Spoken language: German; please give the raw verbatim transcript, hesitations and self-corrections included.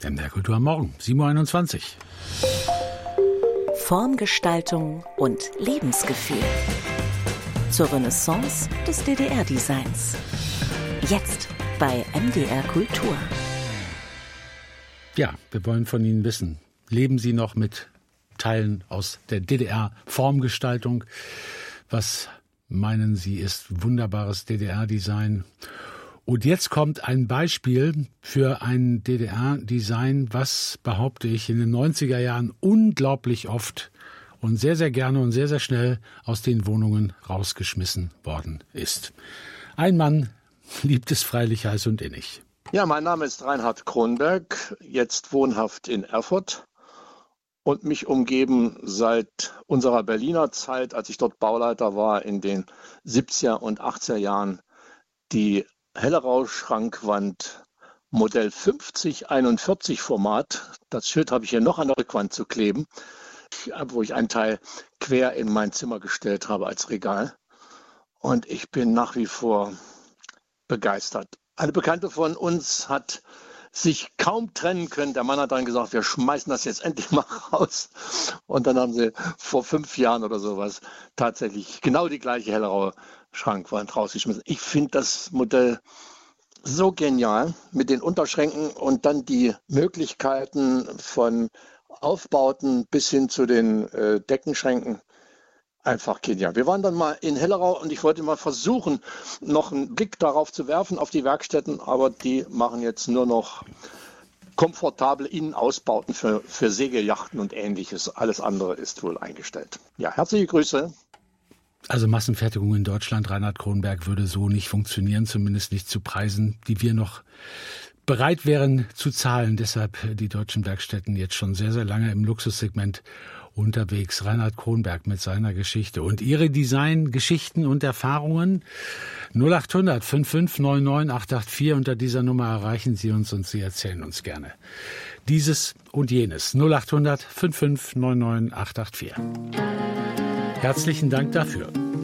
M D R Kultur am Morgen, sieben Uhr einundzwanzig. Formgestaltung und Lebensgefühl. Zur Renaissance des D D R-Designs. Jetzt bei M D R Kultur. Ja, wir wollen von Ihnen wissen, leben Sie noch mit Teilen aus der D D R-Formgestaltung? Was meinen Sie ist wunderbares D D R-Design? Und jetzt kommt ein Beispiel für ein D D R-Design, was, behaupte ich, in den neunziger Jahren unglaublich oft und sehr, sehr gerne und sehr, sehr schnell aus den Wohnungen rausgeschmissen worden ist. Ein Mann liebt es freilich heiß und innig. Ja, mein Name ist Reinhard Kronberg, jetzt wohnhaft in Erfurt und mich umgeben seit unserer Berliner Zeit, als ich dort Bauleiter war, in den siebziger und achtziger Jahren, die Hellerau-Schrankwand Modell fünfzig einundvierzig Format. Das Schild habe ich hier noch an der Rückwand zu kleben, wo ich einen Teil quer in mein Zimmer gestellt habe als Regal. Und ich bin nach wie vor begeistert. Eine Bekannte von uns hat sich kaum trennen können. Der Mann hat dann gesagt, wir schmeißen das jetzt endlich mal raus. Und dann haben sie vor fünf Jahren oder sowas tatsächlich genau die gleiche Hellerauer Schrankwand rausgeschmissen. Ich finde das Modell so genial mit den Unterschränken und dann die Möglichkeiten von Aufbauten bis hin zu den äh, Deckenschränken. Einfach genial. Wir waren dann mal in Hellerau und ich wollte mal versuchen, noch einen Blick darauf zu werfen, auf die Werkstätten, aber die machen jetzt nur noch komfortable Innenausbauten für, für Segelyachten und Ähnliches. Alles andere ist wohl eingestellt. Ja, herzliche Grüße. Also Massenfertigung in Deutschland, Reinhard Kronberg, würde so nicht funktionieren, zumindest nicht zu Preisen, die wir noch bereit wären zu zahlen. Deshalb die deutschen Werkstätten jetzt schon sehr, sehr lange im Luxussegment unterwegs. Reinhard Kronberg mit seiner Geschichte und Ihre Designgeschichten und Erfahrungen. null achthundert fünfundfünfzig neunundneunzig achthundertvier, unter dieser Nummer erreichen Sie uns und Sie erzählen uns gerne dieses und jenes. null achthundert fünfundfünfzig neunundneunzig achthundertvier. Herzlichen Dank dafür.